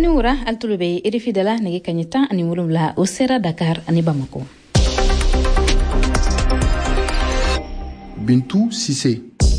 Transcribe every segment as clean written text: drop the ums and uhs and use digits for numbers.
Ani wura altulube irifidala nege kanyeta ani mulumla Osera Dakar ani Bamako. Bintou Sissé.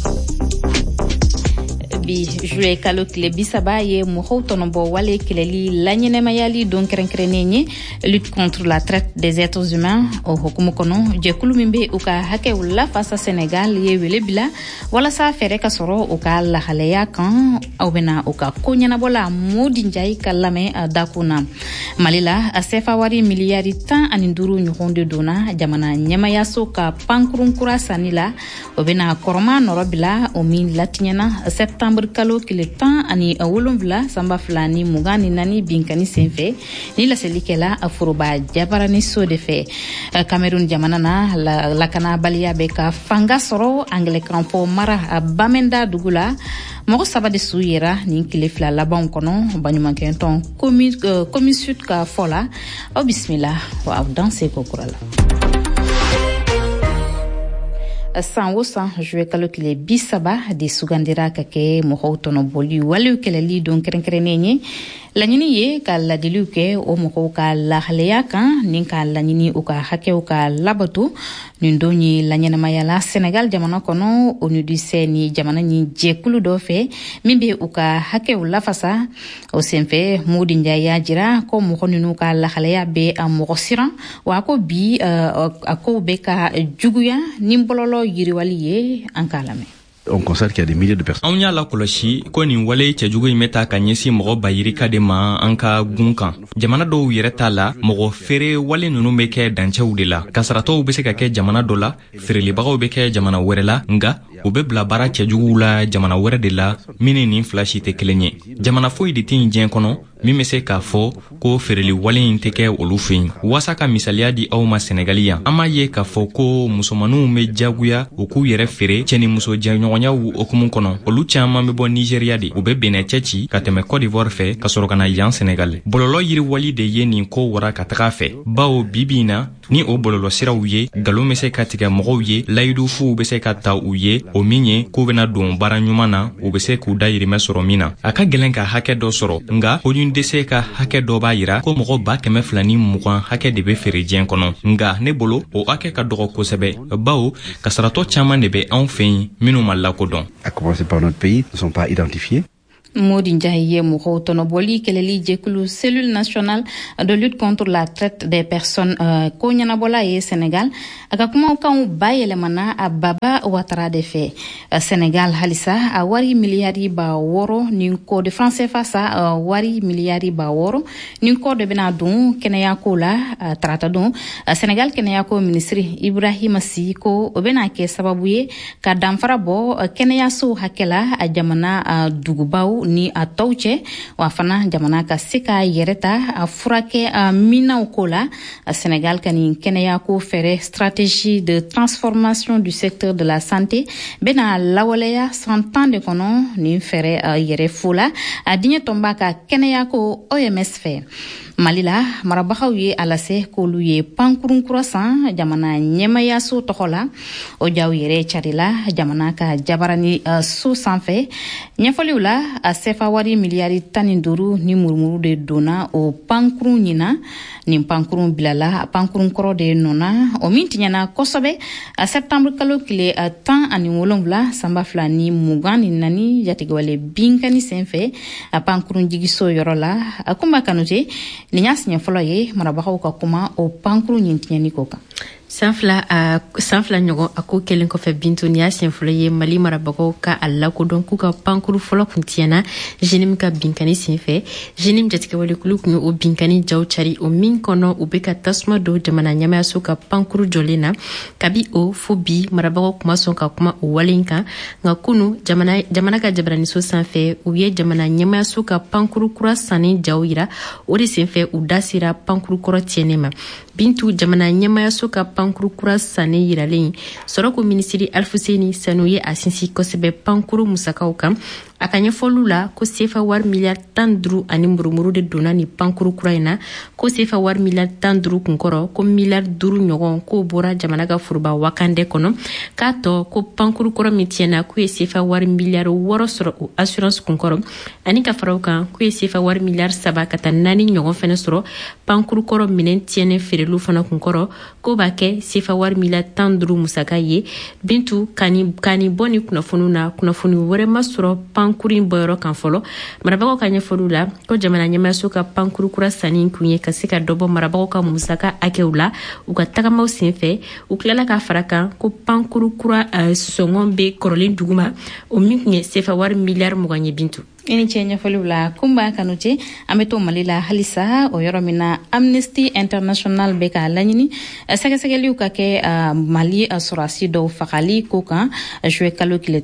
Bi joué kalo kile bisaba ye moho tonombo wale kileli lanyene mayali don krenkrenenye lutte contre la traite des êtres humains au hokumukono jekulu mimbe uka hake wala fasa Sénégal ye wele bila wala sa fere kasoro uka la haleya kan au bena uka konyana bola modi njai kalame dakuna malila asefa wari miliyari tan aninduru nyuhonde dona jamana nyama yaso ka pankurun kura sanila obena koroma norobila omin latinyana septembre kalo kile tan ani wolonvla samba flani mugani nani binkani senfe ni la selikela afuruba jabarani so de fe Cameroun jamana na la kana balia beka fanga soro anglican fo mara bamenda dugula moko sabade suyera ni kile fla laban kono banyuma kenton commune sud ka fola o bismillah wa danser kokurala san wosan joué kalo kile bisaba de sugandira kake moho tono boli walu keleli don krenkrenenye lanyini ye ka ladilu ke o moho ka lahleya kan nin ka lanyini o ka hake o ka labatu nindonyi lanyana mayala Sénégal jamana kono onu du seni jamana ni jekulu do fe mimbe o ka hake o lafasa o senfe mudi njaya jira ko moho ninu ka lahleya be amogo siran wa ko bi ako be ka juguya nimbololo yiriwaliye ankalame. On constate qu'il y a des milliers de personnes. On y a la koloshi ko ni wale cɛjugu in meta ka ɲɛsin mɔgɔ bayirika de ma an ka gun kan jamana dɔw yɛrɛ t'a la mɔgɔ feere wale ninnu bɛ kɛ dancɛw de la kasaratɔw bɛ se ka kɛ jamana dɔ la feerelibagaw bɛ kɛ jamana wɛrɛ la nga u bɛ bila baara cɛjuguw la jamana wɛrɛ de la min ni fila si tɛ kelen ye jamana foyi de tɛ diɲɛ kɔnɔ min bɛ se k'a fɔ ko feereli wale in tɛ kɛ olu fɛ yen waasa ka misaliya di aw ma Senegali yan an m'a ye k'a fɔ ko musomaninw bɛ jagoya u k'u yɛrɛ feere cɛ ni muso jɛɲɔgɔnyaw okumu kɔnɔ olu caman bɛ bɔ Nigeria de u bɛ Benin cɛ ci ka tɛmɛ Côte d'Ivoire fɛ ka sɔrɔ ka na yan Senegal bɔlɔlɔ yiriwali de ye nin ko wara ka taga fɛ bawo bibi in na ni o bɔlɔlɔ siraw ye nkalon bɛ se ka tigɛ mɔgɔw ye layidufuw bɛ se ka ta u ye o min ye k'u bɛna don baara ɲuman na u bɛ se k'u dayirimɛ sɔrɔ min na a ka gɛlɛn ka hakɛ dɔ sɔrɔ nga dɛsɛ ka hakɛ dɔ b'a yira ko mɔgɔ 220,000 hakɛ de bɛ feere diɲɛ kɔnɔ nga ne bolo o hakɛ ka dɔgɔ kosɛbɛ bawo kasaratɔ caman de bɛ anw fɛ yen minnu ma lakodɔn. À commencer par notre pays, ne sont pas identifiés. Modi Ndiaye moho tonoboli keleli jekulu cellule nationale de lutte contre la traite des personnes ko nyanabola ye Sénégal aka kuma kan bayele mana ababa watara de fe Sénégal halisa a wari miliyari ba woro ni ko de français face wari miliyari ba woro ni ko de bena dun kenaya ko la trata dun Sénégal kenaya ko ministre Ibrahima Sy ko bena ke sababu ye ka damfara bo kenaya so hakela a jamana dugubaw ni a tawche wa fana jamana ka sika yereta a furake a mina ukola a Sénégal kani kenaya ko fere stratégie de transformation du secteur de la santé bena lawaleya 100 ans de kono ni fere yere fula a digne tomba ka kenaya ko OMS fe Malila marabakaw ye alase kolu ye pankurun kurasan jamana nyemaya so tokola o jaw yere charila jamana ka jabarani so sanfe nyefoliula a sefa wari miliyari taninduru ni murmuru de dona o pankurun nyina ni pankurun bilala pankurun koro de nona o mintinyana kosobe a septembre kalo kile a tan ani wolonvla samba flani mugani nani jatigwale binkani senfe a pankurun jigiso yorola akumba kanute ni nyasinya folo ye marabakaw ka kuma o pankuru nyintinyani koka sanfla ɲɔgɔn a ko kelen kɔfɛ bintu ni y'a siɲɛ fɔlɔ ye Mali marabagaw ka a lakodɔn k'u ka pankuru fɔlɔ kun tiɲɛna jenim ka binkani senfɛ jenim jatigɛwale kulu kun ye o binkani jaw cari o min kɔnɔ u bɛ ka tasuma don jamana ɲɛmayaso ka pankuru jɔlen na kabi o fo bi marabagaw kuma sɔn ka kuma o wale in kan nka kunu jamana ka jabaraniso sanfɛ u ye jamana ɲɛmayaso ka pankuru kura sanni jaw yira o de senfɛ u da sera pankuru kɔrɔ tiɲɛnen ma bintu jamana ɲɛmayaso ka pankuru kura sanni yiralen sɔrɔ ko minisiri Alfuseni Sanu ye a sinsi kosɛbɛ pankuru musakaw kan a ka ɲɛfɔliw la ko sefa wari miliyari 15 ani murumuru de donna ni pankuru kura in na ko sefa wari miliyari 15 kunkɔrɔ ko miliyari 5 ɲɔgɔn k'o bɔra jamana ka foroba wakande kɔnɔ k'a tɔ ko pankuru kɔrɔ min tiɲɛna k'u ye sefa wari miliyari 6 sɔrɔ o assurance kunkɔrɔ ani ka fara o kan k'u ye sefa wari miliyari 3 ka taa 4 ɲɔgɔn fɛnɛ sɔrɔ pankuru kɔrɔ minɛn tiɲɛnen feereliw fana kunkɔrɔ k'o b'a kɛ sefa wari miliyari 15 musaka ye bintu kani bɔ ni kunnafoniw na kunnafoni wɛrɛ ma sɔrɔ pankuru in bɔyɔrɔ kan fɔlɔ marabagaw ka ɲɛfɔliw la ko jamana ɲɛmayaso ka pankuru kura sanni kun ye ka se ka dɔbɔ marabagaw ka musaka hakɛw la u ka tagamaw senfɛ u tilala ka fara kan ko pankuru kura sɔngɔn bɛ kɔrɔlen duguma o min kun ye sefa wari miliyari 20 ye bintu I ni ce ɲɛfɔliw la kunba kanu ce an bɛ to Mali la halisa o yɔrɔ min na Amnesty International bɛ ka laɲini sɛgɛsɛgɛliw ka kɛ Mali sɔrɔdasi dɔw fagali ko kan juillet kalo tile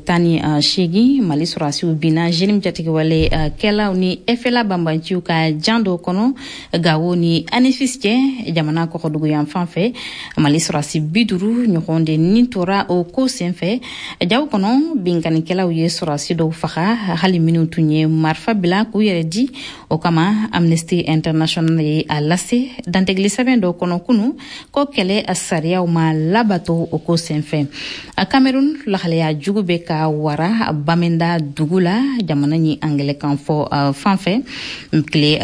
18 Mali sɔrɔdasiw binna Jenim jatigɛwale kɛlaw ni FLA banbanciw ka jan dɔw kɔnɔ Gawo ni Anifis cɛ jamana kɔkɔdugu yan fan fɛ Mali sɔrɔdasi 50 ɲɔgɔn de nin tora o ko senfɛ jaw kɔnɔ binkanikɛlaw ye sɔrɔdasi dɔw faga hali minnu tun ye marifa bila k'u yɛrɛ di o kama Amnesty International ye a lase dantegili sɛbɛn dɔ kɔnɔ kunu ko kɛlɛ sariyaw ma labato o ko senfɛ Cameroun lahalaya jugu bɛ ka wara Bamenda dugu la jamana ni Anglɛkan fɔ fanfɛ kile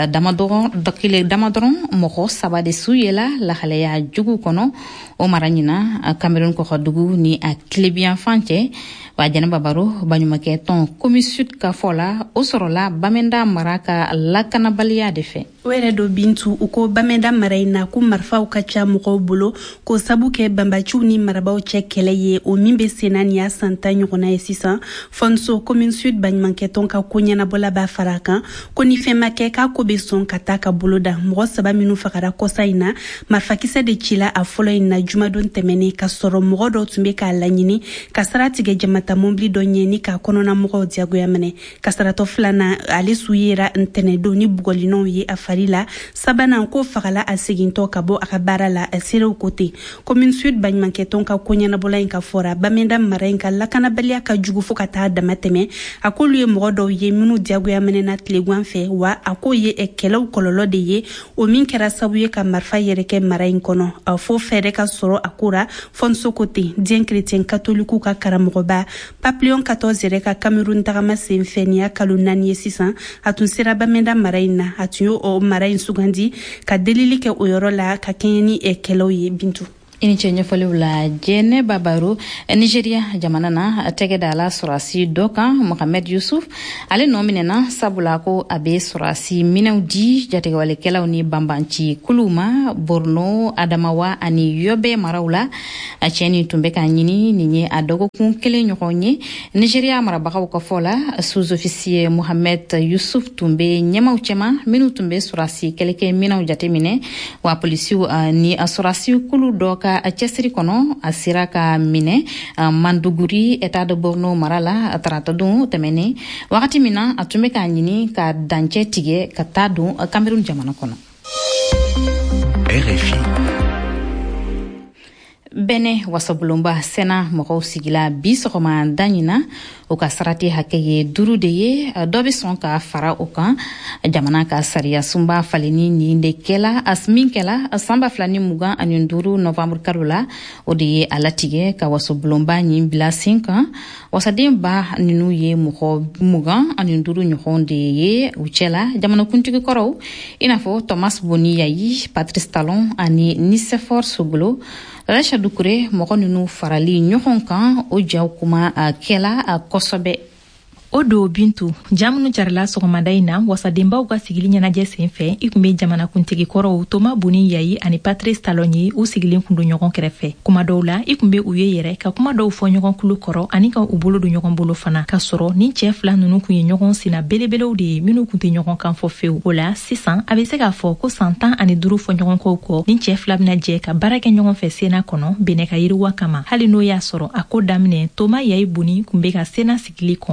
damadɔrɔn mɔgɔ 3 de su yela lahalaya jugu kɔnɔ o mara ɲina Cameroun kɔkɔdugu ni a tilebiyan fan cɛ wa Jɛnɛba Baro baɲumankɛ tɔn Komi Sud ka fɔ la o sɔrɔla Bamenda mara ka lakanabaliya de fɛ o yɛrɛ do bintu u ko Bamenda mara in na ko marifaw ka ca mɔgɔw bolo ko sabu kɛ banbaciw ni marabaw cɛ kɛlɛ ye o min bɛ senna ni y'a san 10 ɲɔgɔnna ye sisan Fonso Komi Sud baɲumankɛ tɔn ka ko ɲɛnabɔla b'a fara kan ko ni fɛn ma kɛ k'a ko bɛ sɔn ka taa ka bolo da mɔgɔ 3 minnu fagara kɔsa in na marifakisɛ de cila a fɔlɔ in na jumadon tɛmɛnen ka sɔrɔ mɔgɔ dɔw tun bɛ k'a laɲini ka sara tigɛ jamata mobili dɔ ɲɛni ka kɔnɔna mɔgɔw diyagoya minɛ kasaratɔ filanan ale su yera ntɛnɛdon ni bugɔlinaw ye a fari la sabanan ko fagala a segintɔ ka bɔ a ka baara la a serew kote Komi Sud baɲumankɛ tɔn ka ko ɲɛnabɔla in ka fɔra Bamenda mara in ka lakanabaliya ka jugu fo ka taa dama tɛmɛ a k'olu ye mɔgɔ dɔw ye minnu diyagoya minɛna tilegan fɛ wa a k'o ye kɛlɛw kɔlɔlɔ de ye o min kɛra sabu ye ka marifa yɛrɛkɛ mara in kɔnɔ a fo fɛɛrɛ ka sɔrɔ a kora Fonso kote diɲɛ chrétien catholique ka karamɔgɔba Papillon 14 yɛrɛ ka Cameroun tagama senfɛ ni y'a kalo 4 ye sisan a tun sera Bamenda mara in na a tun y'o mara in sugandi ka delili kɛ o yɔrɔ la ka kɛɲɛ ni kɛlɛw ye bintu I ni ce ɲɛfɔliw la Jɛnɛba Baro Nigeria jamana na tɛgɛ da la sɔrɔdasi dɔ kan Mohamed Yusuf ale nɔ minɛna sabula ko a bɛ sɔrɔdasi minɛw di jatigɛwalekɛlaw ni banbanci kuluw ma Borno Adamawa ani Yobe maraw la a cɛni tun bɛ ka ɲini nin ye a dɔgɔkun kelen ɲɔgɔn ye Nigeria marabagaw ka fɔ la sous-officier Mohamed Yusuf tun bɛ ɲɛmaw cɛma minnu tun bɛ sɔrɔdasi kɛlɛkɛ minɛw jateminɛ wa polisiw ni a sɔrɔdasi kulu dɔ ka cɛsiri kɔnɔ a sera ka minɛ Manduguri État de Borno mara la a tarata don tɛmɛnen wagati min na a tun bɛ k'a ɲini ka dancɛ tigɛ ka taa don Cameroun jamana kɔnɔ. RFI Bɛnɛ wasabulonba sɛna mɔgɔw sigila bi sɔgɔma da ɲina o ka sarati hakɛ ye 5 de ye dɔ bɛ sɔn ka fara o kan jamana ka sariya sunba faleni nin de kɛla min kɛla san 2025 novembre kalo la o de ye a latigɛ ka wasabulonba nin bila sen kan wasaden ba ninnu ye mɔgɔ 25 ɲɔgɔn de ye u cɛla jamanakuntigi kɔrɔw i n'a fɔ Thomas Boni Yayi Patrice Talon ani Nicéphore Sobolo Rasha Dukure mɔgɔ ninnu farali ɲɔgɔn kan o jaw kuma kɛla kosɛbɛ o do bintu jamunu jarala sɔgɔmada in na wasadenbaw ka sigili ɲɛnajɛ senfɛ i kun be jamanakuntigi kɔrɔw Toma Boni Yayi ani Patrice Talon ye u sigilen kun do ɲɔgɔn kɛrɛfɛ kuma dɔw la i kun be u ye yɛrɛ ka kuma dɔw fɔ ɲɔgɔn kulo kɔrɔ ani ka u bolo do ɲɔgɔn bolo fana ka sɔrɔ ni cɛ fila nunu kun ye ɲɔgɔn sina belebelew de ye minnu kun tɛ ɲɔgɔn kan fɔ fewu o la sisan a be se k'a fɔ ko san 15 fɔ ɲɔgɔn kɔw kɔ ni cɛ fila bena jɛ ka baara kɛ ɲɔgɔn fɛ sena kɔnɔ benɛ ka yiriwa kama hali n'o y'a sɔrɔ a ko daminɛ Toma Yayi Boni kun be ka sena sigili kɔn jamana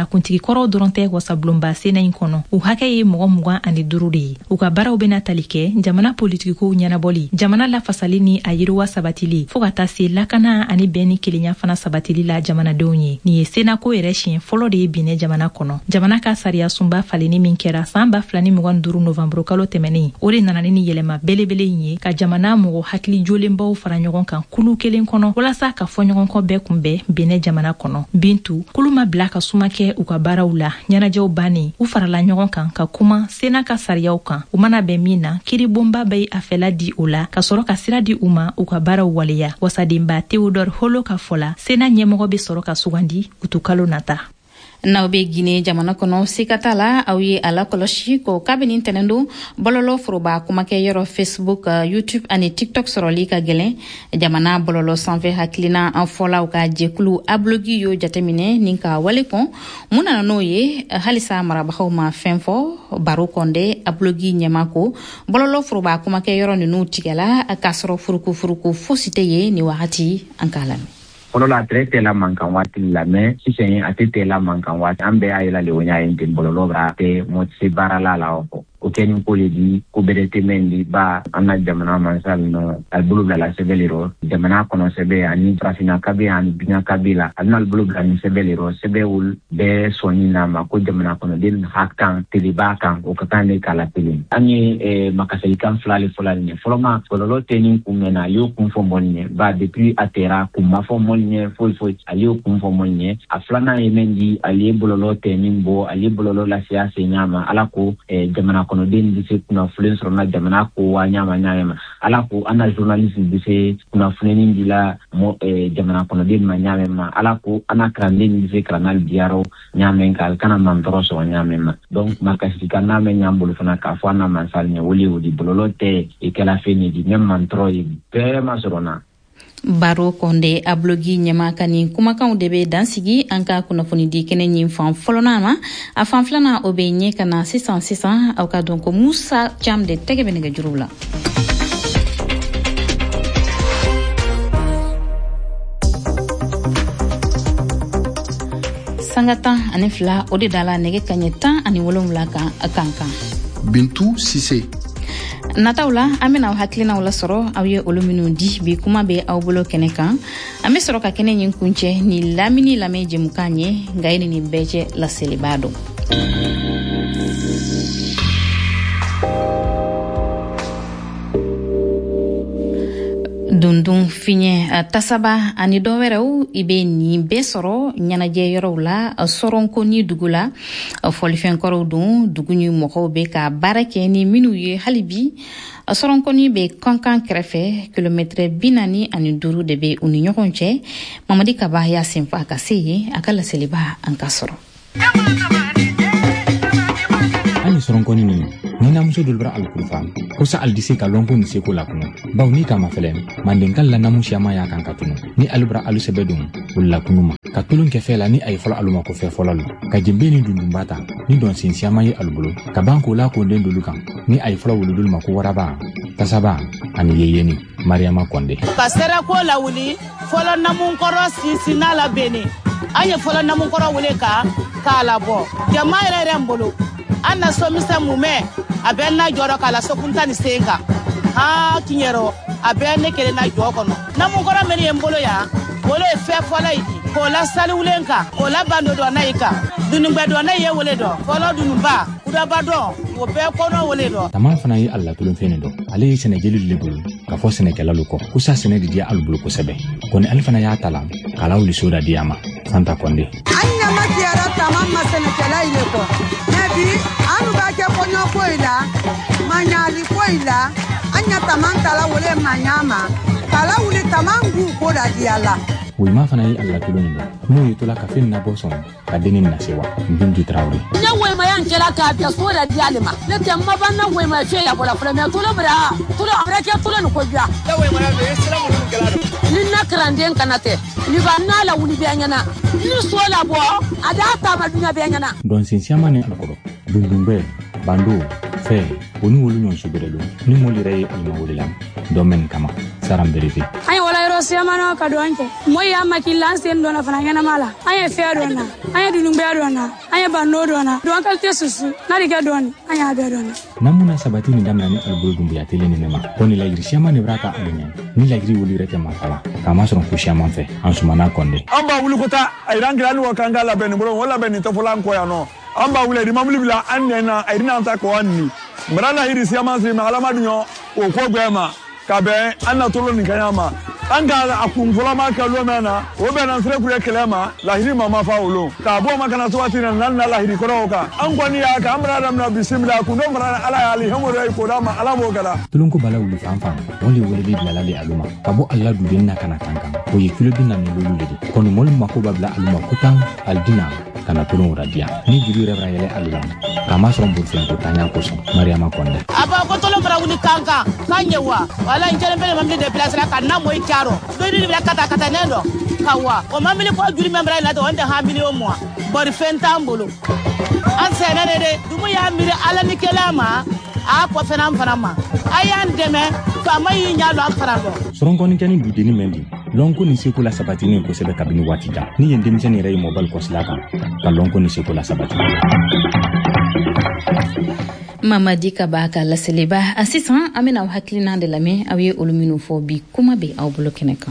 jamana kuntigi kɔrɔw dɔrɔn tɛ wasablonba sena in kɔnɔ u hakɛ ye mɔgɔ 25 de ye u ka baaraw bena tali kɛ jamana politikow ɲɛnabɔli jamana lafasali ni a yiriwa sabatili fɔɔ ka taa se lakana ani bɛn ni kelenya fana sabatili la jamanadenw ye nin ye senako yɛrɛ siɲɛ fɔlɔ de ye binɛ jamana kɔnɔ jamana ka sariya sunba faleni min kɛra san 2025 novanburu kalo tɛmɛnen o de nana ni yɛlɛma belebele ye ka jamana mɔgɔ hakili jolenbaw fara ɲɔgɔn kan kulu kelen kɔnɔ walasa ka fɔ ɲɔgɔn kɔ bɛɛ kunbɛn binɛ jamana kɔnɔ bintu kulu ma bila ka suma kɛ u ka baaraw la ɲɛnajɛw bannen u farala ɲɔgɔn kan ka kuma sena ka sariyaw kan u mana bɛn min na kiribonba bɛ a fɛla di o la ka sɔrɔ ka sira di u ma u ka baaraw waleya wasadenba Theodore Holo ka fɔla sena ɲɛmɔgɔ bɛ sɔrɔ ka sugandi utukalo nata n'aw be Guinée jamana kɔnɔ sikata la aw ye ala kɔlɔsi ko kabini tɛnɛndo bɔlɔlɔ foroba kumakɛ yɔrɔ Facebook YouTube ani TikTok sɔrɔli ka gɛlɛn jamana bɔlɔlɔ sanfɛ hakilina an fɔlaw ka jɛkulu ablogi yo jateminɛ nin ka wale kɔn mun nana n'o ye halisa marabagaw ma fɛn fɔ baro kɔnde ablogi ɲɛma ko bɔlɔlɔ foroba kumakɛ yɔrɔ ninu tigɛla ka sɔrɔ furuku fosi tɛ ye ni wagati an k'a lamɛn. Bolola trete la mankan waati la mais sisan a tɛ la mankan waati an bɛɛ y'a yɛlɛ lewonya ye ten bɔlɔlɔ b'a tɛ mɔtise baara la o kɛni ko le di ko bɛrɛ tɛ mɛn di ba an ka jamana mansal no albolo bila la sɛbɛn lero jamana kɔnɔ sɛbɛn ani farafina kabi ani binya kabi la ani albolo bila ni sɛbɛn lero sɛbɛn ul bɛɛ sɔnni na ma ko jamana kɔnɔ den hakan teliba kan o ka kan ne kala pelin an ye makasalikan fila le fɔla ni fɔlɔ ma bɔlɔlɔ tɛ ni kun mɛnna a y'o kun fɔ mɔni ye ba depuis a tɛra kun ma fɔ mɔni ye foyi ale y'o kun fɔ mɔni ye a filanan ye mɛn di ale ye bɔlɔlɔ tɛ min bɔ ale ye bɔlɔlɔ lasiya se ɲama ala ko jamana kɔnɔden bɛ se kunnafoni sɔrɔ na jamana ko wa ɲama ala ko an na journaliste bɛ se kunnafoni dila jamana kɔnɔden ma ɲama ma ala ko an na kalanden bɛ se kalanna diyarɔ ɲama ka kana man tɔrɔ sɔrɔ ɲama ma donc makasi ka n'a mɛn ɲan bolo fana k'a fɔ an na mansal ɲɛ wele o di bɔlɔlɔ tɛ i kɛla fɛn ye di ne man tɔrɔ ye bɛɛ ma sɔrɔ na. Baro konde ablogi ɲɛma ka nin kumakanw de bɛ dansigi an ka kunnafoni di kɛnɛ ɲin fan fɔlɔna ma a fan filana o bɛ ɲɛ ka na sisan aw ka dɔn ko Musa Cam de tɛgɛ bɛ nɛgɛjuruw la. Sangatan ani fila o de dala nɛgɛ kaɲɛ 17 kan. Bintu Sise. Nataw la an bɛna aw hakilinaw la sɔrɔ aw ye olu minnu di bi kuma bɛ aw bolo kɛnɛ kan an bɛ sɔrɔ ka kɛnɛ ɲin kuncɛ ni lamini lamɛn jɛmukan ye nka ye nin bɛɛ cɛ laseli b'a dɔn. Dundun fiɲɛ tasaba ani dɔwɛrɛw i bɛ nin bɛɛ sɔrɔ ɲɛnajɛ yɔrɔw la sɔrɔnko ni dugu la fɔlifɛnkɔrɔw don dugu ni mɔgɔw bɛ ka baara kɛ ni minnu ye hali bi sɔrɔnkɔni bɛ kɔnkan kɛrɛfɛ kilomɛtɛrɛ 45 de bɛ u ni ɲɔgɔn cɛ Mamadi Kaba y'a senfa ka se yen a ka laseliba an ka sɔrɔ. Ani sɔrɔnkɔni ni namuso dɔw bɛ alikurufa ko sa aldise ka lɔnko ni seko la kunu bawo ni kama fɛlɛ mandenka la namusiyama y'a kan ka tunu ni alubra alusɛbɛ dun wala kunu ma ka tulun kɛ fɛ la ni ay fɔlɔ aluma ko fɛ fɔlɔ lu ka jembe ni dundunba ta ni dɔn sinsiyama ye alubolo ka ban ko la ko den dolu kan ni ay fɔlɔ wuludul ma ko waraba tasaba ani yeyeni Mariama Konde ka sera ko la wuli fɔlɔ namun kɔrɔ sinsina la bene an ye fɔlɔ namun kɔrɔ wuli ka la bɔ jama yɛrɛ mbolo an na somisa mumɛ a bɛ na jɔrɔ k'a la sokunta ni sen kan kiɲɛrɔ a bɛ ne kelen na jɔ kɔnɔ namun kɔrɔ min ye n bolo ya wolo ye fɛn fɔlɔ ye di k'o la saliwulen kan k'o la bando dɔ na yi kan dunungbɛ dɔ na ye wele dɔ fɔlɔ dununba kudaba dɔn o bɛɛ kɔnɔ wele dɔ tama fana ye alla tulon fɛn dɔ ale ye sɛnɛjeli le bolo ka fɔ sɛnɛkɛlalu kɔ ko sa sɛnɛ de diya alu bolo kosɛbɛ kɔni ale fana y'a tala k'ala wuli so da di a ma Fanta Konde an ɲama tiyara tama ma sɛnɛkɛla yi le kɔ mɛ bi anu b'a kɛ kɔɲɔ koyi la maɲali koyi la an ɲa tama tala wele maɲama k'ala wuli tama gu ko da di a la Wima fana ye alla tulon dɔ n'o ye tola ka fɛn na bɔ sɔn ka denni na se wa Bintu Traore ne wema yan kɛla k'a bila so da di ale ma ne tɛ maba na wema fɛ ya bɔra fɔlɔ mɛ tulo bira tulo amra kɛ tulo ni ko biya ne wema na be sira mun kɛla ni na kranden kana tɛ ni ba na la wuli bɛ ɲana ni so la bɔ a da ta ma dunya bɛ ɲana don sinsiyama ni alkoro dundunbɛ bando fɛ oni wolu ɲɔn subirelu ni moli yɛrɛ ye alima wele la domaine kama saram berete an ye wala yɔrɔ Aro siamano ka donke. Moya makilla sen dona fana ngana mala. Aya fe dona. Aya dunumbe dona. Aya bando dona. Don kalte susu. Nari ga doni. Aya be dona. Namuna sabati ni damna ni albul gumbi atele ni nema. Koni la irisiama ne braka alenya. Ni la iri wuli rete makala. Kama soron kushama mfe. Ansumana konde. Amba wuli kota airangira ni wakanga la beni bro wala beni to fulan ko ya no. Amba wuli di mamli bila annena airina anta ko anni. Mrana irisiama si malama dunyo o ko gwema. Kabe anna tolo ni kanyama. Anga akumvula maka lomena obe na nsre kure kelema lahiri mama faulo ka bo maka na swati na nanna lahiri koroka angwani ya ka amra na bismillah kundo mara ala ali hamore ko dama ala mo gala tulunko bala wuli fanfan wali wali bi lalali aluma kabo alla duden na kana tankan o yikilo binna ni lululedi kono mol mako babla aluma kutan aldina kana tulun radia ni juru rebra yele alula kama soron burfen ko tanya ko so mariama konde aba ko tolo mara wuli kanka kanyewa wala njere mbele mamli de place la kana moy karo do ni bila kata nendo kawa o mamli ko juri membra la to wonde ha milio mo bor fentambolo an senene de dumu ya miri ala ni kelama a ko fenam fanama ayan deme fama yi nyalo afarabo soron koni kani budeni mendi lonko ni seko la sabatini ko sebe kabini watida ni yendem sene ray mobile ko slaka ka lonko ni seko la sabatini Mamadi Kabaka la seleba assistant amena haklina de lame awie oluminophobie kuma be au blokeneka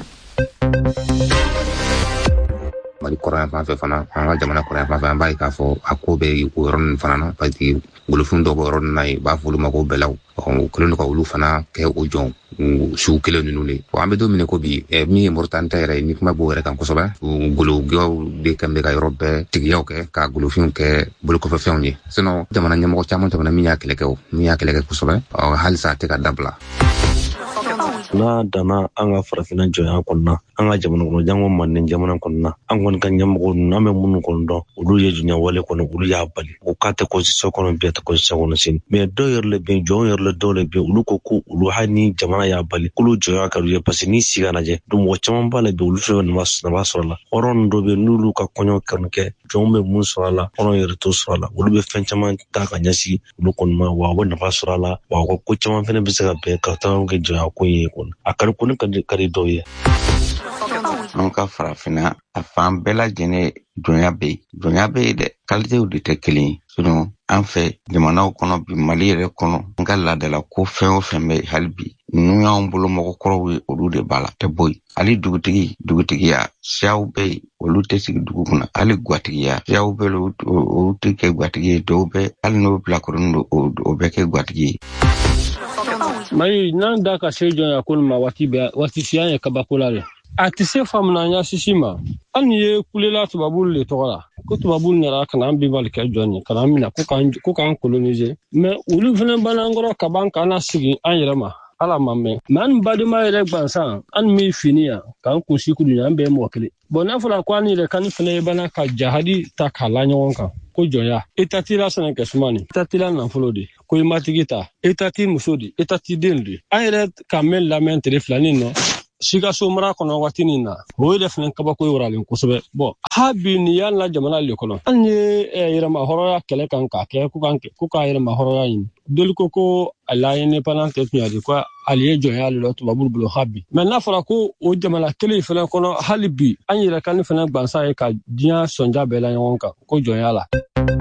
mali koran fa fe fana anga jamana koran fa fa mbay ka fo akobe ko ron fana na pati gulufun do ron nay ba fulu mako belaw ko kulun ko ulu fana ke o jon su kele nunule ko ambe do mine ko bi mi importante re ni kuma bo re kan ko soba gulu go de kambe ka robe tigiyo ke ka gulufun ke bulu ko fa fewni sino jamana nyamo ko chamon tamana mi yakele ko soba hal sa te ka dabla na dana anga farafina joya konna anga jamana kono jango manne jamana konna angon kan nyamgo name mun kondo ulu ye junya wale kono ulu ya bali ko kate ko so kono be ta ko so kono sin me do yerle be jo yerle do le be ulu ko ku ulu hani jamana ya bali kulu joya ka ye pasini sigana je dum wo chamon bale be ulu fe na masala oron do be nulu ka konyo kanke jombe mun sala onon yer to sala ulu be fen chaman ta ka nyasi ulu kon ma wa wona fasala wa ko chaman fene be sa be ka ta nge joya ko ye akar kun kari doye nonka farafina afan bela jene dunya be de kalite u de tekeli suno an fe jamana kono bi mali re kono ngalla de la ko fe o fembe halbi nu ya on bolo moko koro olu de bala te boy ali dugutigi ya siaw be olu te sig duguna ali gwatigi ya siaw be o te ke gwatigi do be ali no bla kono o be ke gwatigi mai nan da ka sejon ya kulma wati siya ka bakulare atise famna nya sisima an ye kulela tubabul le tola ko tubabul nara kana ambi bal ka jonni kana mina ko kan coloniser mais ulu fenen banangoro ka ban kana sigi an yerama ala mamme man badima yele gbansan an mi finia kan kunsi kudunya ambe mo kele bona fula kwani le kan fene bana ka jahadi ta kala nyonka ko joya etatila sene kesmani etatila na folodi ko imatigita etati musodi etati dendi ayre kamel la mentre flani no siga so mara kono watini na ho def nan kaba ko yoralen ko sobe bo habi ni yalla jamana le kono anye yira ma horoya kele kan ka ke ku ka yira ma horoya yin dol ko alaye panan teknya di ko aliye joya le to babul bulo habi men na fara ko o jamana kele fela kono halibi anyira kan fela gbansa e ka dia sonja bela yonka ko joya la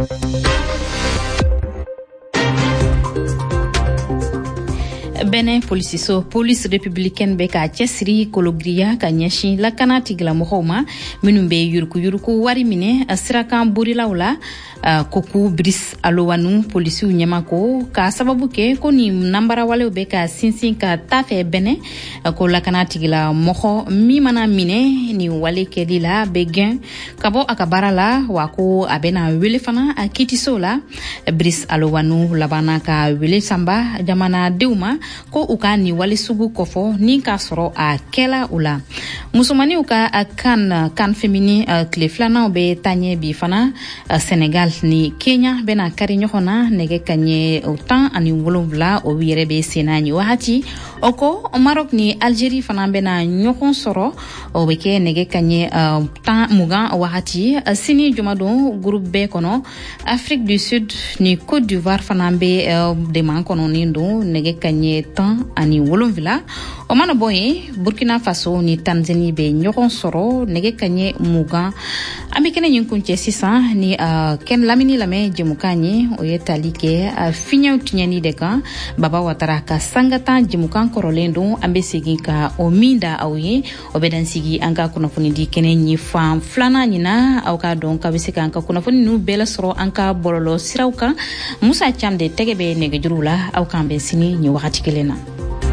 Benin police républicaine be ka cesri kologria ka nyashi la kanati gla mohoma minumbe yuruku wari mine asirakan burilawla koku bris alowanu police nyamako ka sababu ke ko ni nambara wale be ka sinsin ka tafe Benin ko la kanati gla moho mi mana mine ni wale ke dila begin kabo akabara la wako abena wele fana akitisola bris alowanu labana ka wele samba jamana deuma ko uka ni wali sugu kofo ni ka soro a kela ula musumani uka kan femini kleflana be tanye bi fana Senegal ni Kenya bena kari nyohona nege kanye utan ani wolobla o wire be senani wahati oko Maroc ni Algerie fana bena nyohon soro o beke nege kanye tan muga wahati sini jumado groupe be kono Afrique du Sud ni Côte d'Ivoire fana be de man kono nindo nege kanye tan ani wolonvila o mana boye Burkina Faso ni Tanzanie be ɲɔgɔn sɔrɔ nege kaɲɛ mugan an be kɛnɛ ɲin kuncɛ sisan ni ken lamini lamɛ jɛmukan ye o ye tali kɛ fiɲɛw tiɲɛni de kan Baba Watara ka sangatan jɛmukan kɔrɔlen don an be segin ka o min da aw ye o bɛ dan sigi an ka kunnafoni di kɛnɛ ɲi fan filanan ɲina aw ka dɔn ka be se ka an ka kunnafoni nu bɛɛ la sɔrɔ an ka bɔlɔlɔ siraw kan Musa Cham de tɛgɛ bɛ nɛgɛjuru la aw kan bɛn sini ni wagati kelen na.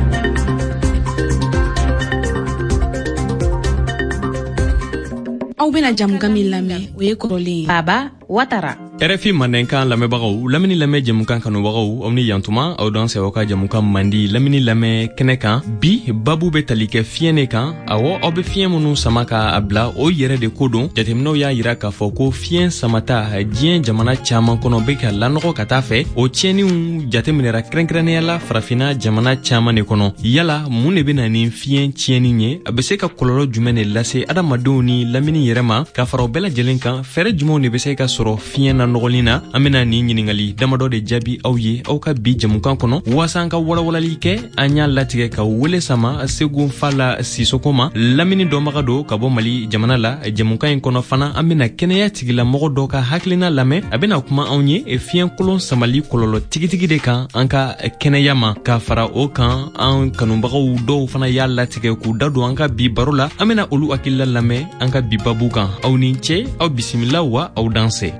Aw bena jamukan min lamɛn o ye kɔrɔlen Baba Watara. RFI Mandenkan lamɛnbagaw lamini lamɛn jamukan kanubagaw aw ni yantuma aw dan sɛ aw ka jamukan mandi lamini lamɛn kɛnɛ kan bi babu bɛ tali kɛ fiɲɛ kan awɔ aw bɛ fiɲɛ minnu sama ka a bila o yɛrɛ de ko don jateminɛw y'a yira k'a fɔ ko fiɲɛ samata diɲɛ jamana caman kɔnɔ bɛ ka lanɔgɔ ka taa fɛ o tiɲɛniw jateminɛra kɛrɛnkɛrɛnnenya la farafina jamana caman de kɔnɔ yala mun de bɛna ni fiɲɛ tiɲɛni ye a bɛ se ka kɔlɔlɔ jumɛn de lase adamadenw ni lamini yɛrɛ ma ka fara o bɛɛ lajɛlen kan fɛɛrɛ jumɛnw de bɛ se ka sɔrɔ fiɲɛ na nɔgɔli na an bena ni ɲiningali damadɔ de jaabi aw ye aw ka bi jamukan kɔnɔ waasa an ka walawalali kɛ an y'a latigɛ ka wele sama Segu Fala Sisoko ma lamini dɔnbaga do ka bɔ Mali jamana la jamukan in kɔnɔ fana an bena kɛnɛya tigilamɔgɔ dɔ ka hakilina lamɛn a bena kuma anw ye fiɲɛ kolon samali kɔlɔlɔ tigitigi de kan an ka kɛnɛya ma ka fara o kan an kanubagaw dɔw fana y'a latigɛ k'u da don an ka bi baro la an bena olu hakilila lamɛn an ka bi babu kan aw ni cɛ aw bisimila wa aw danse.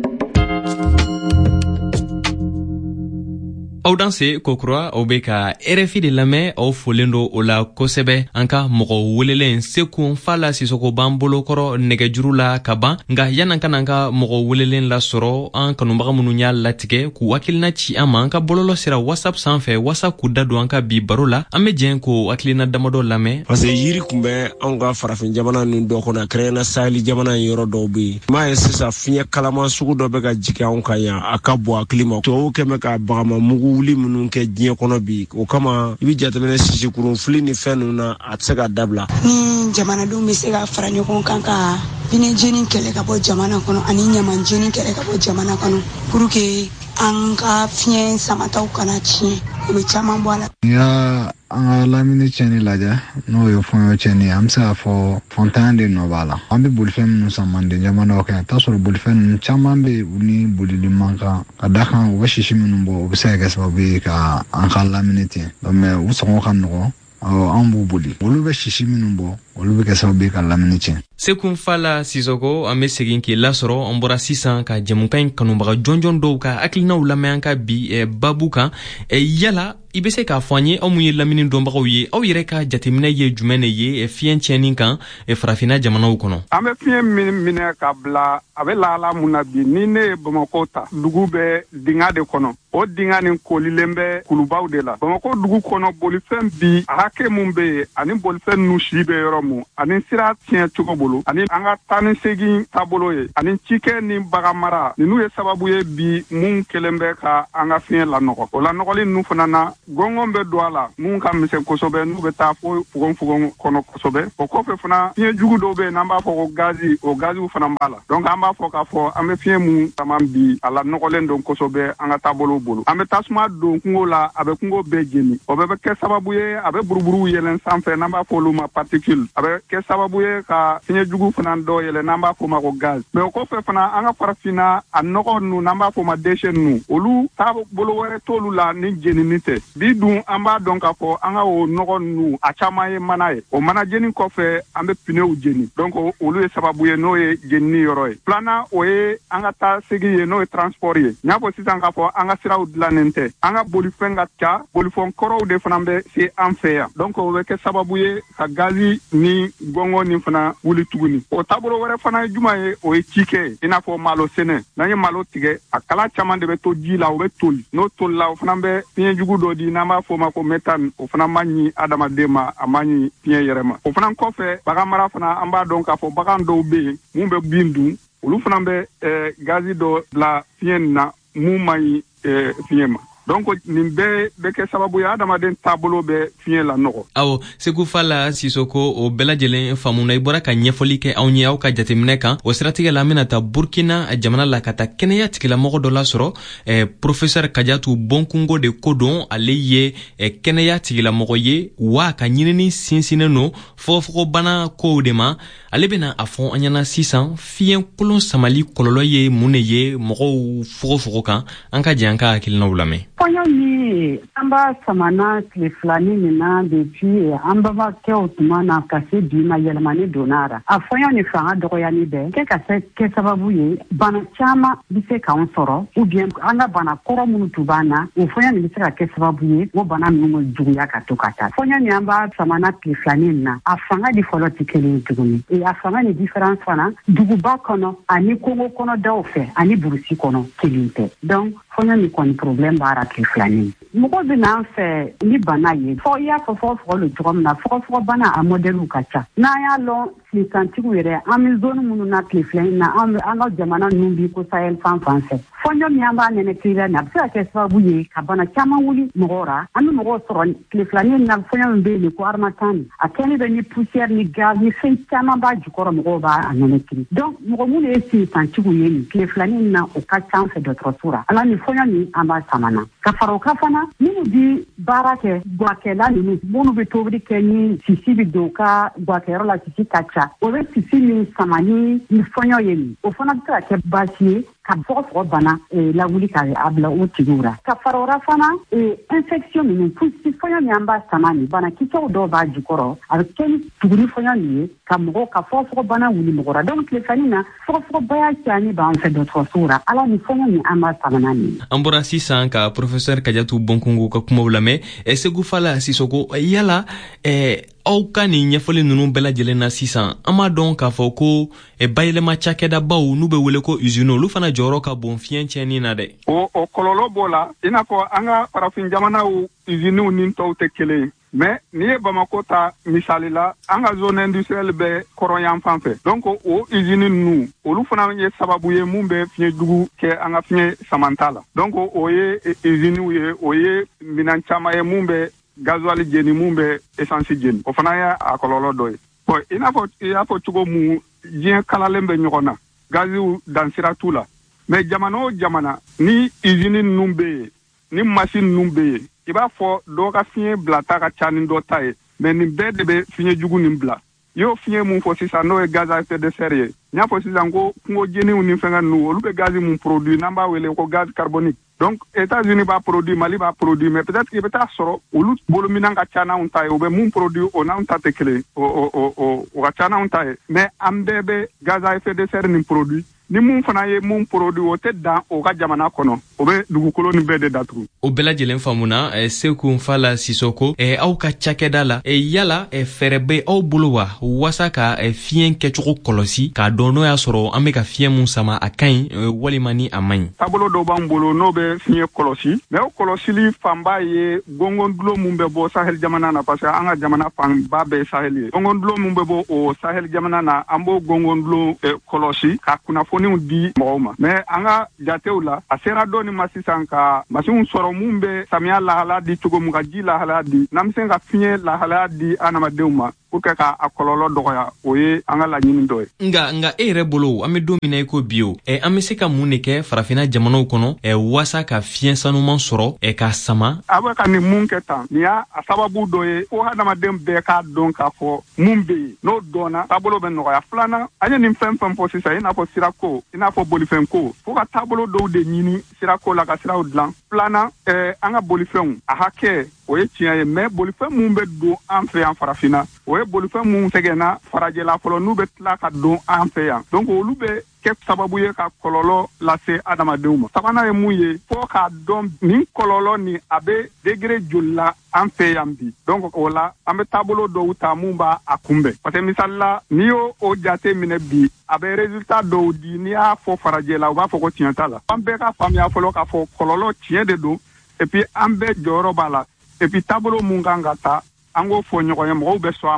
aw danse kokura aw be ka RFI de lamɛn aw folen do o la kosɛbɛ an ka mɔgɔ welelen Seku Fala Sisoko b'an bolokɔrɔ nɛgɛjuru la ka ban nka yan'an ka n'an ka mɔgɔ welelen lasɔrɔ an kanubaga minnu y'a latigɛ k'u hakilina ci an ma an ka bɔlɔlɔ sira WhatsApp sanfɛ walasa k'u da don an ka bi baro la an be jɛn k'o hakilina damadɔ lamɛn parce que yiri kun bɛ anw ka farafin jamana nin dɔ kɔnɔ kɛrɛnkɛrɛnna Saheli jamana yɔrɔ dɔw be yen m'a ye sisan fiɲɛ kalaman sugu dɔ bɛ ka jigin anw kan yan a ka bɔ hakili ma tubabuw kɛmɛ ka bagama mugu wuli minnu kɛ diɲɛ kɔnɔ bi o kama I bi jateminɛ sisikurun fili ni fɛn ninnu na a tɛ se ka dabila ni jamanadenw bɛ se ka fara ɲɔgɔn kan ka pinɛjeni kɛlɛ ka bɔ jamana kɔnɔ ani ɲamanjeni kɛlɛ ka bɔ jamana kɔnɔ pour que an ka fiɲɛ samataw kana tiɲɛ o bɛ caman bɔ a la. N'i y'a an ka lamini tiɲɛni lajɛ n'o ye fɔɲɔ tiɲɛni an bɛ se k'a fɔ fɔntanya de nɔ b'a la an bɛ bolifɛn minnu san manden jamanaw kan i t'a sɔrɔ bolifɛn ninnu caman bɛ yen u ni bolili man kan ka da kan u bɛ sisi minnu bɔ u bɛ se ka kɛ sababu ye ka an ka lamini tiɲɛ mɛ u sɔngɔ ka nɔgɔn an b'u boli olu bɛ sisi minnu bɔ olu bɛ kɛ sababu ye ka lamini tiɲɛ. Seku Fala Sisoko an be segin k'i lasɔrɔ an bɔra sisan ka jamukan in kanubaga jɔnjɔn dɔw ka hakilinaw lamɛn an ka bi babu kan yala I be se k'a fɔ an ye aw mun ye lamini dɔnbagaw ye aw yɛrɛ ka jateminɛ ye jumɛn de ye fiɲɛ tiɲɛni kan farafina jamanaw kɔnɔ. An be fiɲɛ minɛ ka bila a be lahala mun na bi ni ne ye Bamako ta dugu bɛ dinga de kɔnɔ o dinga nin kolilen bɛ kulubaw de la Bamako dugu kɔnɔ bolifɛn bi hakɛ mun be yen ani bolifɛn nu si bɛ yɔrɔ mun ani sira tiɲɛ cogo bolo ani an ka taa ni segin taabolo ye ani cikɛ ni baganmara ninnu ye sababu ye bi mun kelen bɛ ka an ka fiɲɛ lanɔgɔ o lanɔgɔli ninnu fana na gɔngɔn bɛ don a la mun ka misɛn kosɛbɛ n'u bɛ taa fo fugon kɔnɔ kosɛbɛ o kɔfɛ fana fiɲɛ jugu dɔw bɛ yen n'an b'a fɔ ko gazi o gaziw fana b'a la donc an b'a fɔ k'a fɔ an bɛ fiɲɛ mun caman bi a la nɔgɔlen don kosɛbɛ an ka taabolo bolo an bɛ tasuma don kungo la a bɛ kungo bɛɛ jeni o bɛɛ bɛ kɛ sababu ye a bɛ buruburu yɛlɛn sanfɛ n'an b'a fɔ olu ma particule a bɛ kɛ sababu ye ka fiɲɛ jugu fana dɔ yɛlɛn n'an b'a fɔ ma ko gaz mais o kɔfɛ fana an ka farafinna a nɔgɔ ninnu n'an b'a fɔ ma déchets ninnu olu taabolo wɛrɛ t'olu la ni jenini tɛ bi dun an b'a dɔn k'a fɔ an ka o nɔgɔ ninnu a caman ye mana ye o mana jeni kɔfɛ an bɛ pneus jeni donc olu ye sababu ye n'o ye jenini yɔrɔ ye filanan o ye an ka taa segin ye n'o ye transport ye n y'a fɔ sisan k'a fɔ an ka siraw dilannen tɛ an ka bolifɛn ka ca bolifɛn kɔrɔw de fana bɛ se an fɛ yan donc o bɛ kɛ sababu ye ka gazi ni gɔngɔn nin fana wuli tuguni o taabolo wɛrɛ fana ye juma ye o ye cikɛ ye i n'a fɔ malo sɛnɛ n'an ye malo tigɛ a kala caman de bɛ to ji la o bɛ toli n'o tolila o fana bɛ fiɲɛ jugu dɔ di n'an b'a fɔ o ma ko méthane o fana man ɲi adamaden ma a man ɲi fiɲɛ yɛrɛ ma o fana kɔfɛ bagan mara fana an b'a dɔn k'a fɔ bagan dɔw bɛ yen mun bɛ bin dun olu fana bɛ gazi dɔ bila fiɲɛ nin na mun man ɲi fiɲɛ ma donc nin bɛɛ bɛ kɛ sababu ye adamaden taabolo bɛ fiɲɛ la nɔgɔ. Awɔ, Segu Fala Sisoko o bɛɛ lajɛlen faamuna i bɔra ka ɲɛfɔli kɛ anw ye aw ka jateminɛ kan. O siratigɛ la an bɛna taa Burkina jamana la ka taa kɛnɛya tigilamɔgɔ dɔ lasɔrɔ. Professeur Kadiatu Bonkungo de ko don ale ye kɛnɛya tigilamɔgɔ ye wa ka ɲinini sinsinnen no fogofogobana kow de ma. Ale bɛna a fɔ an ɲɛna sisan fiɲɛ kolon samali kɔlɔlɔ ye mun de ye mɔgɔw fogofogo kan. An ka jɛ an ka hakilinaw lamɛn. Kɔɲɔ min an b'a samana tile filani min na depuis an babakɛw tuma na ka se bi ma yɛlɛmani donna ra. A fɔɲɔ ni fanga dɔgɔyali bɛɛ kɛ sababu ye bana caman bɛ se k'an sɔrɔ ou bien an ka bana kɔrɔ minnu tun b'an na o fɔɲɔ nin bɛ se ka kɛ sababu ye o bana ninnu juguya ka to ka taa. Fɔɲɔ min an b'a samana tile filani min na a fanga di fɔlɔ tɛ kelen ye tuguni. A fanga ni différence fana duguba kɔnɔ ani Kongo kɔnɔ daw fɛ ani burusi kɔnɔ kelen tɛ. Donc fɔɲɔ ni kɔni problème b'a tile filani. Mɔgɔ bɛ n'an fɛ ni bana ye fɔ i y'a fɔ fɔgɔfɔgɔ le cogo min na fɔgɔfɔgɔbana a modèle ka ca. N'an y'a lɔn tilesantigiw yɛrɛ an bɛ zone minnu na tile filani na an ka jamana ninnu bi ko Sahel fan fɛ. Fɔɲɔ min an b'a nɛnɛ kiriya nin a bɛ se ka kɛ sababu ye ka bana caman wuli mɔgɔw ra. An bɛ mɔgɔw sɔrɔ tile filani na fɔɲɔ min bɛ yen ko harmattan a kɛlen bɛ ni poussière ni gaz ni fɛn caman b'a jukɔrɔ mɔgɔw b'a nɛnɛ kiri. Donc mɔgɔ minnu ye tilesantigiw ye nin tile filani na o ka ca an fɛ dɔgɔtɔrɔso la. Ala ni fɔɲɔ min an b'a samana. Ka fara o kan fana minnu bi baara kɛ guwakɛla ninnu minnu bɛ tobili kɛ ni sisi bɛ don ka guwakɛyɔrɔ la sisi ka ca o bɛ sisi min sama ni fɔɲɔ ye nin o fana bɛ se ka kɛ baasi ye ka fɔgɔfɔgɔ bana lawuli ka a bila o tigiw ra. Ka fara o ra fana infection ninnu puisque fɔɲɔ min an b'a sama nin banakisɛw dɔw b'a jukɔrɔ a bɛ kɛ ni tuguni fɔɲɔ nin ye ka mɔgɔw ka fɔgɔfɔgɔbana wuli mɔgɔ ra. Donc tile filani na fɔgɔfɔgɔbaya cayani b'an fɛ dɔgɔtɔrɔsow ra ala ni fɔɲɔ min an b'a samana nin. An bɔra sisan ka Professeur Kadiatu Bonkungo ka kumaw lamɛn. Segu Fala Sisoko yala aw ka nin ɲɛfɔli ninnu bɛɛ lajɛlen na sisan an b'a dɔn k'a fɔ ko bayɛlɛma cakɛdabaw n'u bɛ wele ko usine olu fana jɔyɔrɔ ka bon fiɲɛ tiɲɛni na dɛ. O kɔlɔlɔ b'o la i n'a fɔ an ka farafin jamanaw usines ni tɔw tɛ kelen ye. Mais n'i ye Bamako ta misali la an ka zone industrielle bɛ kɔrɔnyan fan fɛ. Donc o usines ninnu olu fana ye sababu ye mun bɛ fiɲɛ jugu kɛ an ka fiɲɛ samanta la. Donc o ye usines ye o ye minan caman ye mun bɛ gasoil jeni mun bɛ essence jeni o fana ye a kɔlɔlɔ dɔ ye. Bon i y'a fɔ cogo mun diɲɛ kalalen bɛ ɲɔgɔn na gaziw dansira t'u la. Mais jamana o jamana ni usines ninnu bɛ yen ni machine ninnu bɛ yen i b'a fɔ dɔw ka fiɲɛ bilata ka ca ni dɔ ta ye mais nin bɛɛ de bɛ fiɲɛ jugu nin bila. I y'o fiɲɛ mun fɔ sisan n'o ye gaz à effet de serre ye. N y'a fɔ sisan ko kungo jeniw ni fɛngɛ ninnu olu bɛ gazi mun produit n'an b'a wele ko gaz carbonique. Donc États-Unis b'a produit Mali b'a produit mais peut-être i bɛ taa sɔrɔ olu bolominan ka ca n'anw ta ye u bɛ mun produit o n'anw ta tɛ kelen o ka ca n'anw ta ye mais an bɛɛ bɛ gaz à effet de serre nin produit. Ni mun fana ye mun produit o tɛ dan o ka jamana kɔnɔ o bɛ dugukolo ni bɛɛ de datugu. O bɛɛ lajɛlen faamuna Segu Fala Sisoko aw ka cakɛda la yala fɛɛrɛ bɛ aw bolo wa wasa ka fiɲɛ kɛcogo kɔlɔsi k'a dɔn n'o y'a sɔrɔ an bɛ ka fiɲɛ mun sama a ka ɲi walima ni a man ɲi. Taabolo dɔw b'an bolo n'o bɛ fiɲɛ kɔlɔsi mais o kɔlɔsili fanba ye gɔngɔndulo mun bɛ bɔ Sahel jamana na parce que an ka jamana fanba bɛɛ ye Sahel ye. Gɔngɔndulo mun bɛ bɔ o Sahel jamana na an b'o gɔngɔndulo kɔlɔsi ka kunnafoniw di mɔgɔw ma mais an ka jatew la a sera dɔɔni ma sisan ka masiw sɔrɔ mun bɛ samiya lahalaya di cogo mun ka ji lahalaya di n'an bɛ se ka fiɲɛ lahalaya di adamadenw ma pour que ka a kɔlɔlɔ dɔgɔya o ye an ka laɲini dɔ ye. Nka e yɛrɛ bolo an bɛ don min na i ko bi o an bɛ se ka mun de kɛ farafinna jamanaw kɔnɔ wasa ka fiɲɛ sanuman sɔrɔ k'a sama. A bɛ ka nin mun kɛ tan nin y'a sababu dɔ ye fo hadamaden bɛɛ k'a dɔn k'a fɔ mun bɛ yen n'o dɔnna taabolo bɛ nɔgɔya. Filanan an ye nin fɛn fɛn fɔ sisan i n'a fɔ sirako i n'a fɔ bolifɛnko fo ka taabolo dɔw de ɲini sirako la ka siraw dilan. Filanan an ka bolifɛnw a hakɛ o ye tiɲɛ ye mais bolifɛn mun bɛ don an fɛ yan farafinna o ye bolifɛn mun sɛgɛnna farajɛla fɔlɔ n'u bɛ tila ka don an fɛ yan donc olu bɛ kɛ sababu ye ka kɔlɔlɔ lase adamadenw ma. Sabanan ye mun ye fo k'a dɔn nin kɔlɔlɔ nin a bɛ degré joli la an fɛ yan bi donc o la an bɛ taabolo dɔw ta mun b'a a kunbɛn parce que misali la n'i y'o jate minɛ bi a bɛ résultat dɔw di n'i y'a fɔ farajɛla u b'a fɔ ko tiɲɛ t'a la. An bɛɛ ka faamuya fɔlɔ k'a fɔ kɔlɔlɔ tiɲɛ de don et puis an bɛɛ jɔyɔrɔ b'a la et puis taabolo mun kan ka ta an k'o fɔ ɲɔgɔn ye mɔgɔw bɛ sɔn a ma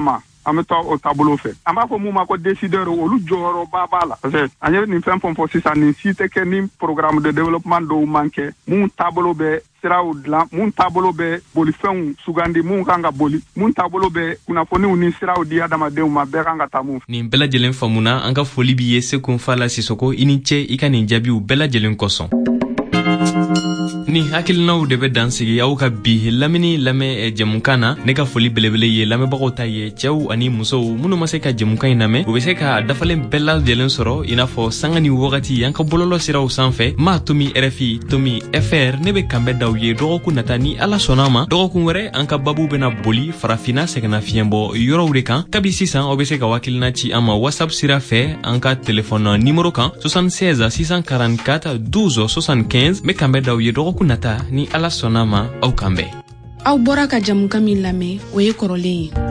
an bɛ taa o taabolo fɛ an b'a fɔ mun ma ko décideur olu jɔyɔrɔba b'a la parce que an ye nin fɛn fɔ sisan nin si tɛ kɛ ni programme de développement dɔw man kɛ mun taabolo bɛ siraw dilan mun taabolo bɛ bolifɛnw sugandi mun kan ka boli mun taabolo bɛ kunnafoniw ni siraw di adamadenw ma bɛɛ kan ka taa mun fɛ. nin bɛɛ lajɛlen faamuna an ka foli b'i ye Sekunfala Sisoko i ni ce i ka nin jaabiw bɛɛ lajɛlen kosɔn. ni hakilinaw de bɛ dansigi aw ka bi lamini lamɛ jɛmukan na ne ka foli belebele ye lamɛbagaw ta ye cɛw ani musow minnu ma se ka jɛmukan in lamɛn u bɛ se ka dafalen bɛɛ lajɛlen sɔrɔ i n'a fɔ sanga ni wagati an ka bɔlɔlɔ siraw sanfɛ ma Tomi RFI Tomi FR ne bɛ kanbɛ daw ye dɔgɔkun nata ni ala sɔnna ma dɔgɔkun wɛrɛ an ka babu bɛna boli farafina sɛgɛnna fiɲɛbɔ yɔrɔw de kan kabi sisan aw bɛ se ka wakilina ci an ma WhatsApp sira fɛ an ka telefɔni nimero kan 76 644 12 75 me kanbɛ daw ye dɔgɔkun nata ni ala sɔnna ma aw kanbɛ. Aw bɔra ka jamukan min lamɛn o ye kɔrɔlen ye.